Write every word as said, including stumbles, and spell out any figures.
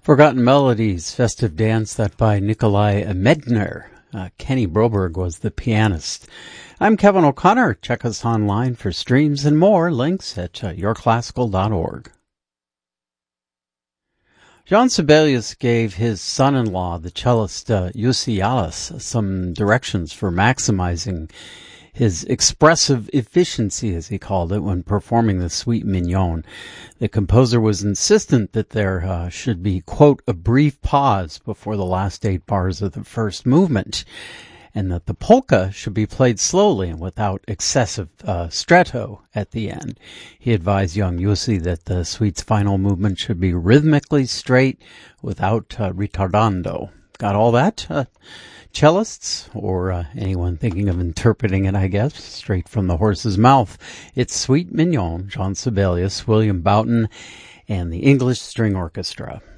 Forgotten Melodies, festive dance that by Nikolai Medner. Uh, Kenny Broberg was the pianist. I'm Kevin O'Connor. Check us online for streams and more. Links at uh, your classical dot org. Jean Sibelius gave his son-in-law, the cellist uh, Jussi Alas, some directions for maximizing his expressive efficiency, as he called it, when performing the Suite Mignon. The composer was insistent that there uh, should be, quote, a brief pause before the last eight bars of the first movement, and that the polka should be played slowly and without excessive uh, stretto at the end. He advised young Jussi that the suite's final movement should be rhythmically straight without uh, ritardando. Got all that? Uh, cellists, or uh, anyone thinking of interpreting it, I guess, straight from the horse's mouth. It's Suite Mignon, Jean Sibelius, William Boughton, and the English String Orchestra.